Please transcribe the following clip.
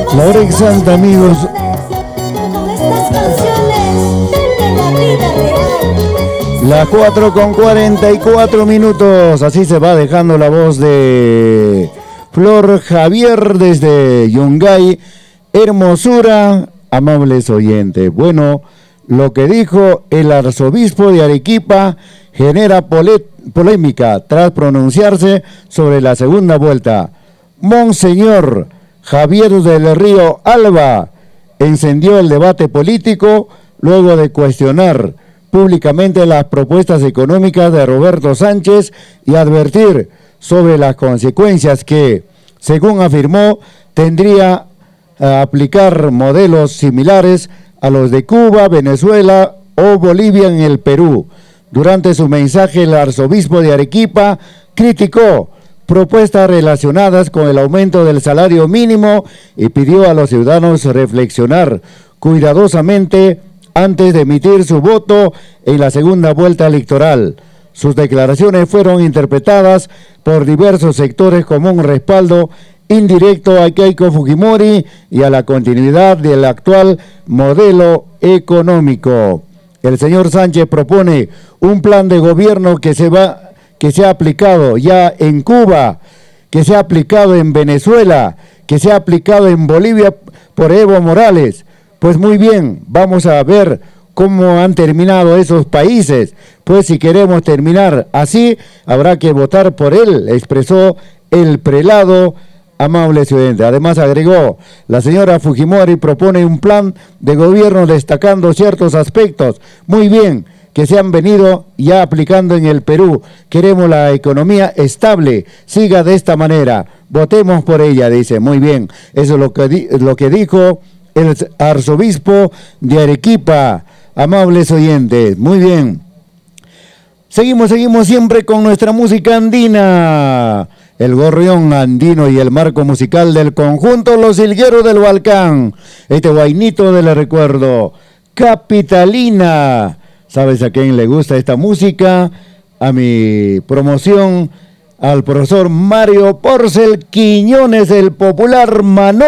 La hora exacta, amigos. Las 4:44. Así se va dejando la voz de Flor Javier desde Yungay. Hermosura, amables oyentes. Bueno, lo que dijo el arzobispo de Arequipa genera polémica tras pronunciarse sobre la segunda vuelta. Monseñor Javier del Río Alba encendió el debate político luego de cuestionar públicamente las propuestas económicas de Roberto Sánchez y advertir sobre las consecuencias que, según afirmó, tendría a aplicar modelos similares a los de Cuba, Venezuela o Bolivia en el Perú. Durante su mensaje, el arzobispo de Arequipa criticó propuestas relacionadas con el aumento del salario mínimo y pidió a los ciudadanos reflexionar cuidadosamente antes de emitir su voto en la segunda vuelta electoral. Sus declaraciones fueron interpretadas por diversos sectores como un respaldo indirecto a Keiko Fujimori y a la continuidad del actual modelo económico. El señor Sánchez propone un plan de gobierno que se ha aplicado ya en Cuba, que se ha aplicado en Venezuela, que se ha aplicado en Bolivia por Evo Morales. Pues muy bien, vamos a ver cómo han terminado esos países. Pues si queremos terminar así, habrá que votar por él, expresó el prelado amable estudiante. Además agregó, la señora Fujimori propone un plan de gobierno destacando ciertos aspectos. Muy bien, que se han venido ya aplicando en el Perú. Queremos la economía estable, siga de esta manera, votemos por ella, dice. Muy bien, eso es lo que dijo el arzobispo de Arequipa, amables oyentes. Muy bien, seguimos siempre con nuestra música andina, el gorrión andino y el marco musical del conjunto Los Silgueros del Balcán, este guainito del recuerdo, Capitalina. ¿Sabes a quién le gusta esta música? A mi promoción, al profesor Mario Porcel Quiñones, el popular Manolo.